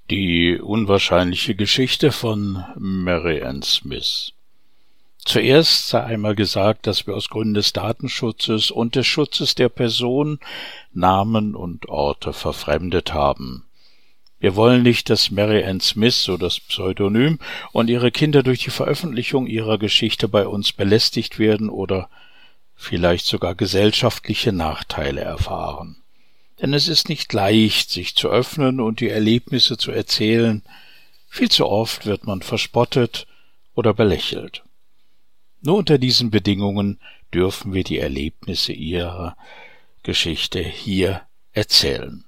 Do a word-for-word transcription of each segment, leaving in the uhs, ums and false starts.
Die unwahrscheinliche Geschichte von Mary Ann Smith. Zuerst sei einmal gesagt, dass wir aus Gründen des Datenschutzes und des Schutzes der Person Namen und Orte verfremdet haben. Wir wollen nicht, dass Mary Ann Smith, so das Pseudonym, und ihre Kinder durch die Veröffentlichung ihrer Geschichte bei uns belästigt werden oder vielleicht sogar gesellschaftliche Nachteile erfahren. Denn es ist nicht leicht, sich zu öffnen und die Erlebnisse zu erzählen. Viel zu oft wird man verspottet oder belächelt. Nur unter diesen Bedingungen dürfen wir die Erlebnisse ihrer Geschichte hier erzählen.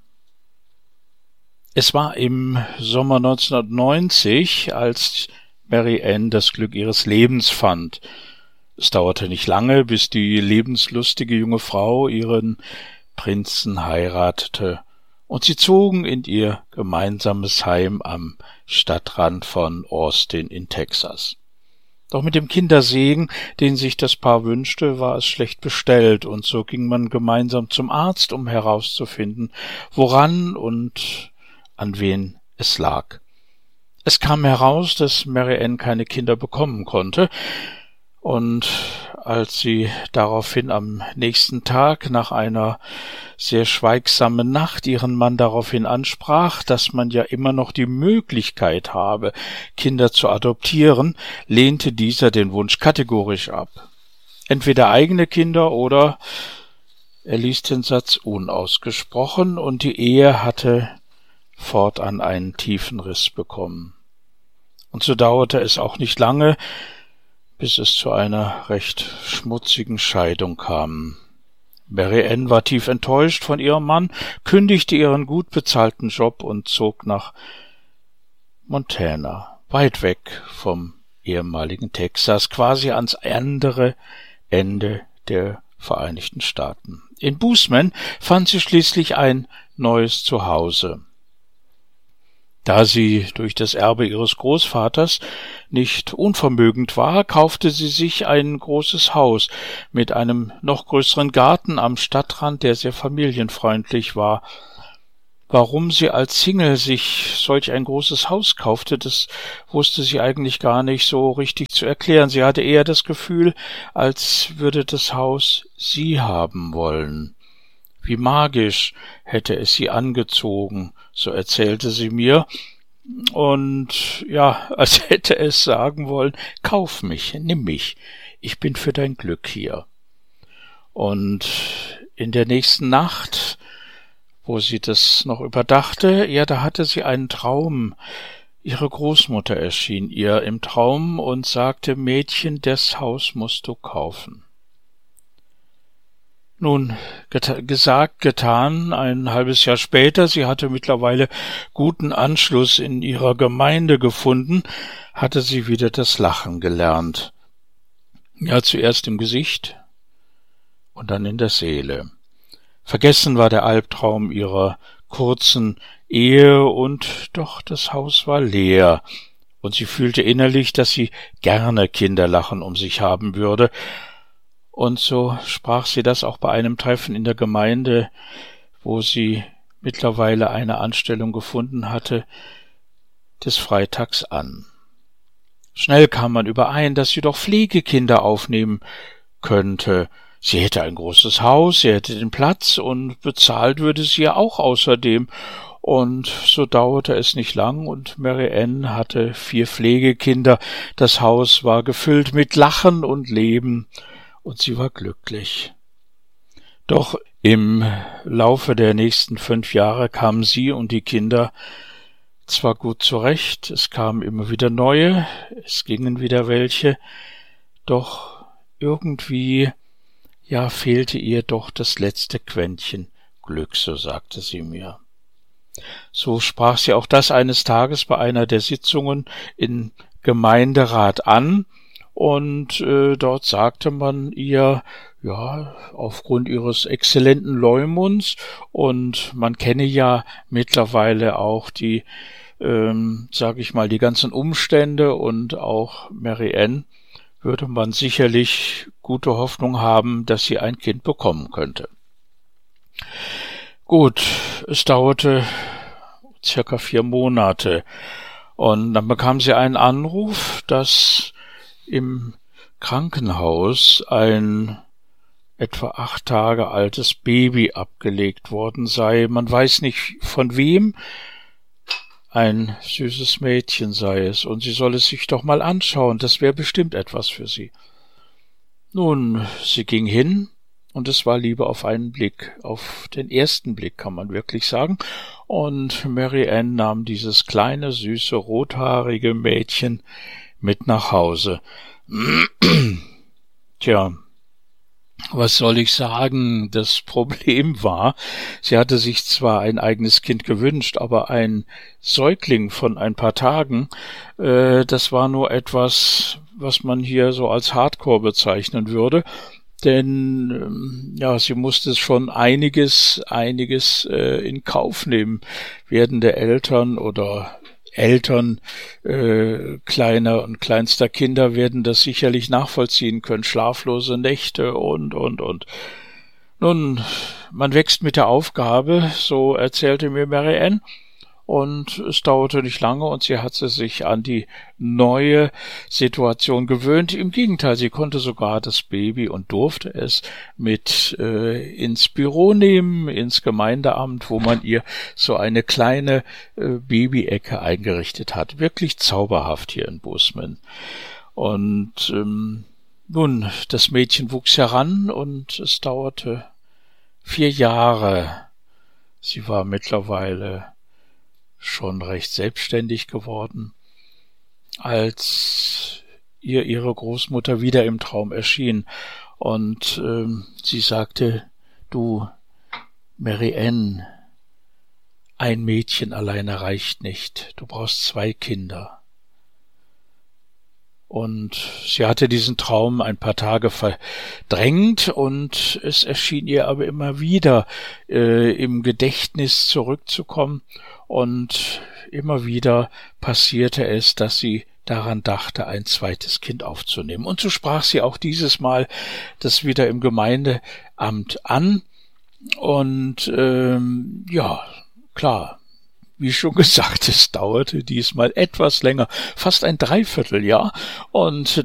Es war im Sommer neunzehnhundertneunzig, als Mary Ann das Glück ihres Lebens fand. Es dauerte nicht lange, bis die lebenslustige junge Frau ihren Prinzen heiratete, und sie zogen in ihr gemeinsames Heim am Stadtrand von Austin in Texas. Doch mit dem Kindersegen, den sich das Paar wünschte, war es schlecht bestellt, und so ging man gemeinsam zum Arzt, um herauszufinden, woran und an wen es lag. Es kam heraus, dass Mary Ann keine Kinder bekommen konnte, und als sie daraufhin am nächsten Tag nach einer sehr schweigsamen Nacht ihren Mann daraufhin ansprach, dass man ja immer noch die Möglichkeit habe, Kinder zu adoptieren, lehnte dieser den Wunsch kategorisch ab. Entweder eigene Kinder oder er ließ den Satz unausgesprochen, und die Ehe hatte fortan einen tiefen Riss bekommen. Und so dauerte es auch nicht lange, bis es zu einer recht schmutzigen Scheidung kam. Mary Ann war tief enttäuscht von ihrem Mann, kündigte ihren gut bezahlten Job und zog nach Montana, weit weg vom ehemaligen Texas, quasi ans andere Ende der Vereinigten Staaten. In Bozeman fand sie schließlich ein neues Zuhause. Da sie durch das Erbe ihres Großvaters nicht unvermögend war, kaufte sie sich ein großes Haus mit einem noch größeren Garten am Stadtrand, der sehr familienfreundlich war. Warum sie als Single sich solch ein großes Haus kaufte, das wusste sie eigentlich gar nicht so richtig zu erklären. Sie hatte eher das Gefühl, als würde das Haus sie haben wollen. Wie magisch hätte es sie angezogen, so erzählte sie mir, und ja, als hätte es sagen wollen, kauf mich, nimm mich, ich bin für dein Glück hier. Und in der nächsten Nacht, wo sie das noch überdachte, ja, da hatte sie einen Traum. Ihre Großmutter erschien ihr im Traum und sagte, Mädchen, das Haus musst du kaufen. Nun, geta- gesagt, getan, ein halbes Jahr später, sie hatte mittlerweile guten Anschluss in ihrer Gemeinde gefunden, hatte sie wieder das Lachen gelernt. Ja, zuerst im Gesicht und dann in der Seele. Vergessen war der Albtraum ihrer kurzen Ehe, und doch das Haus war leer, und sie fühlte innerlich, dass sie gerne Kinderlachen um sich haben würde. Und so sprach sie das auch bei einem Treffen in der Gemeinde, wo sie mittlerweile eine Anstellung gefunden hatte, des Freitags an. Schnell kam man überein, dass sie doch Pflegekinder aufnehmen könnte. Sie hätte ein großes Haus, sie hätte den Platz, und bezahlt würde sie ja auch außerdem. Und so dauerte es nicht lang, und Mary Ann hatte vier Pflegekinder. Das Haus war gefüllt mit Lachen und Leben, und sie war glücklich. Doch im Laufe der nächsten fünf Jahre kamen sie und die Kinder zwar gut zurecht, es kamen immer wieder neue, es gingen wieder welche, doch irgendwie, ja, fehlte ihr doch das letzte Quäntchen Glück, so sagte sie mir. So sprach sie auch das eines Tages bei einer der Sitzungen im Gemeinderat an, und äh, dort sagte man ihr, ja, aufgrund ihres exzellenten Leumunds, und man kenne ja mittlerweile auch die, ähm, sag ich mal, die ganzen Umstände, und auch Mary Ann, würde man sicherlich gute Hoffnung haben, dass sie ein Kind bekommen könnte. Gut, es dauerte circa vier Monate. Und dann bekam sie einen Anruf, dass im Krankenhaus ein etwa acht Tage altes Baby abgelegt worden sei. Man weiß nicht von wem. Ein süßes Mädchen sei es, und sie soll es sich doch mal anschauen, das wäre bestimmt etwas für sie. Nun, sie ging hin, und es war Liebe auf einen Blick, auf den ersten Blick kann man wirklich sagen, und Mary Ann nahm dieses kleine, süße, rothaarige Mädchen mit nach Hause. Tja, was soll ich sagen? Das Problem war, sie hatte sich zwar ein eigenes Kind gewünscht, aber ein Säugling von ein paar Tagen, äh, das war nur etwas, was man hier so als Hardcore bezeichnen würde. Denn ähm, ja, sie musste schon einiges, einiges äh, in Kauf nehmen. Werdende Eltern oder Eltern äh, kleiner und kleinster Kinder werden das sicherlich nachvollziehen können. Schlaflose Nächte und, und, und. Nun, man wächst mit der Aufgabe, so erzählte mir Mary Ann, und es dauerte nicht lange und sie hatte sich an die neue Situation gewöhnt. Im Gegenteil, sie konnte sogar das Baby und durfte es mit äh, ins Büro nehmen, ins Gemeindeamt, wo man ihr so eine kleine äh, Babyecke eingerichtet hat. Wirklich zauberhaft hier in Bozeman. Und ähm, nun, das Mädchen wuchs heran und es dauerte vier Jahre. Sie war mittlerweile schon recht selbstständig geworden, als ihr ihre Großmutter wieder im Traum erschien, und ähm, sie sagte, du, Mary Ann, ein Mädchen alleine reicht nicht, du brauchst zwei Kinder. Und sie hatte diesen Traum ein paar Tage verdrängt, und es erschien ihr aber immer wieder äh, im Gedächtnis zurückzukommen, und immer wieder passierte es, dass sie daran dachte, ein zweites Kind aufzunehmen. Und so sprach sie auch dieses Mal das wieder im Gemeindeamt an, und ähm, ja, klar, wie schon gesagt, es dauerte diesmal etwas länger, fast ein Dreivierteljahr, und